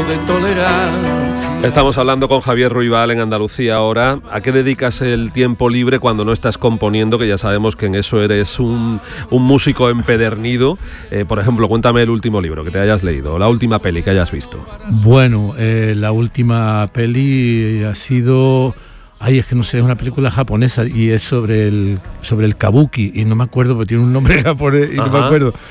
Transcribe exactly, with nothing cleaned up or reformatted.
de tolerancia. Estamos hablando con Javier Ruibal en Andalucía ahora. ¿A qué dedicas el tiempo libre cuando no estás componiendo? Que ya sabemos que en eso eres un, un músico empedernido. Eh, por ejemplo, cuéntame el último libro que te hayas leído, la última peli que hayas visto. Bueno, eh, la última peli ha sido... Ay, es que no sé, es una película japonesa y es sobre el sobre el kabuki y no me acuerdo porque tiene un nombre japonés y Ajá. no me acuerdo.